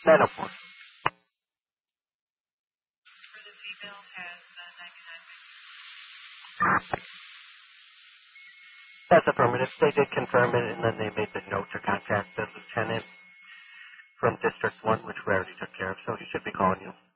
904. That's affirmative. They did confirm it, and then they made the note to contact the lieutenant from District 1, which we already took care of, so he should be calling you.